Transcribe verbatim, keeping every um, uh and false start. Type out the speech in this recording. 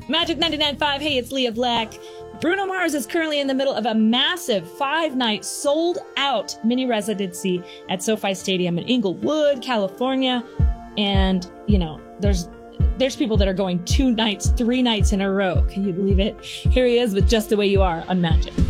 Magic ninety-nine point five, hey, it's Leah Black. Bruno Mars is currently in the middle of a massive five-night sold-out mini residency at SoFi Stadium in Inglewood, California. And, you know, there's there's people that are going two nights, three nights in a row. Can you believe it? Here he is with Just the Way You Are on Magic.